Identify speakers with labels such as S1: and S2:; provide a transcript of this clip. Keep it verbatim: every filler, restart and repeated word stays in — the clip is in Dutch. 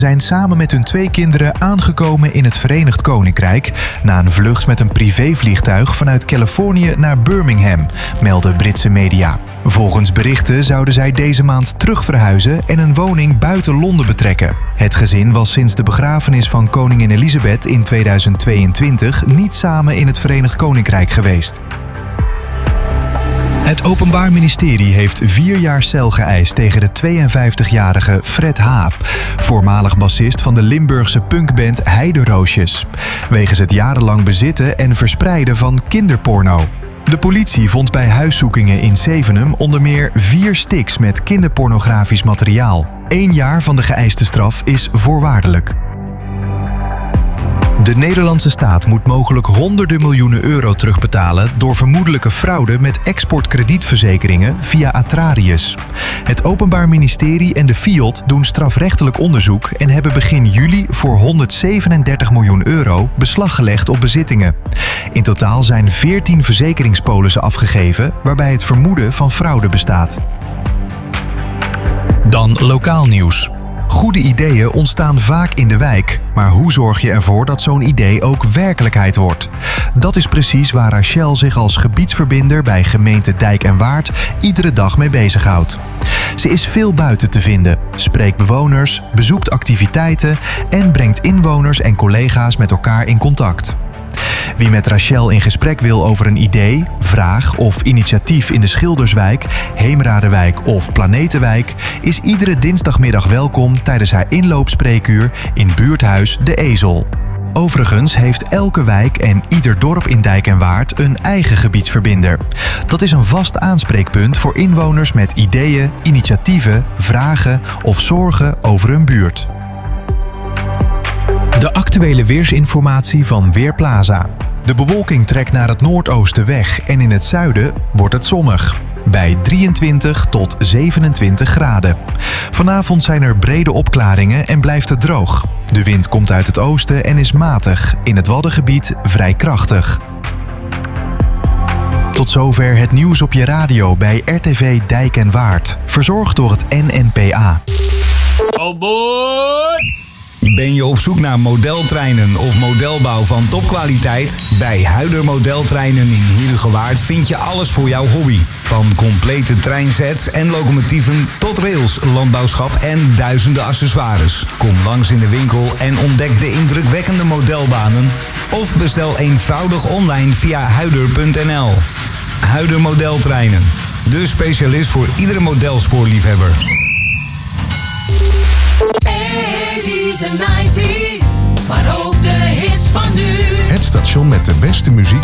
S1: zijn samen met hun twee kinderen aangekomen in het Verenigd Koninkrijk na een vlucht met een privévliegtuig vanuit Californië naar Birmingham, melden Britse media. Volgens berichten zouden zij deze maand terugverhuizen en een woning buiten Londen betrekken. Het gezin was sinds de begrafenis van koningin Elizabeth in tweeduizend tweeëntwintig niet samen in het Verenigd Koninkrijk geweest. Het Openbaar Ministerie heeft vier jaar cel geëist tegen de tweeënvijftigjarige Fred H., voormalig bassist van de Limburgse punkband Heideroosjes, wegens het jarenlang bezitten en verspreiden van kinderporno. De politie vond bij huiszoekingen in Zevenum onder meer vier sticks met kinderpornografisch materiaal. Eén jaar van de geëiste straf is voorwaardelijk. De Nederlandse staat moet mogelijk honderden miljoenen euro terugbetalen door vermoedelijke fraude met exportkredietverzekeringen via Atrarius. Het Openbaar Ministerie en de Fiat doen strafrechtelijk onderzoek en hebben begin juli voor honderdzevenendertig miljoen euro beslag gelegd op bezittingen. In totaal zijn veertien verzekeringspolissen afgegeven waarbij het vermoeden van fraude bestaat. Dan lokaal nieuws. Goede ideeën ontstaan vaak in de wijk, maar hoe zorg je ervoor dat zo'n idee ook werkelijkheid wordt? Dat is precies waar Rachel zich als gebiedsverbinder bij gemeente Dijk en Waard iedere dag mee bezighoudt. Ze is veel buiten te vinden, spreekt bewoners, bezoekt activiteiten en brengt inwoners en collega's met elkaar in contact. Wie met Rachel in gesprek wil over een idee, vraag of initiatief in de Schilderswijk, Heemradenwijk of Planetenwijk, is iedere dinsdagmiddag welkom tijdens haar inloopspreekuur in buurthuis De Ezel. Overigens heeft elke wijk en ieder dorp in Dijk en Waard een eigen gebiedsverbinder. Dat is een vast aanspreekpunt voor inwoners met ideeën, initiatieven, vragen of zorgen over hun buurt. De actuele weersinformatie van Weerplaza. De bewolking trekt naar het noordoosten weg en in het zuiden wordt het zonnig. Bij drieëntwintig tot zevenentwintig graden. Vanavond zijn er brede opklaringen en blijft het droog. De wind komt uit het oosten en is matig, in het Waddengebied vrij krachtig. Tot zover het nieuws op je radio bij R T V Dijk en Waard. Verzorgd door het N N P A.
S2: Oh boy!
S3: Ben je op zoek naar modeltreinen of modelbouw van topkwaliteit? Bij Huider Modeltreinen in Heerhugowaard vind je alles voor jouw hobby. Van complete treinsets en locomotieven tot rails, landbouwschap en duizenden accessoires. Kom langs in de winkel en ontdek de indrukwekkende modelbanen. Of bestel eenvoudig online via huider punt n l. Huider Modeltreinen. De specialist voor iedere modelspoorliefhebber.
S4: eighties en nineties, maar ook de hits van nu.
S5: Het station met de beste muziek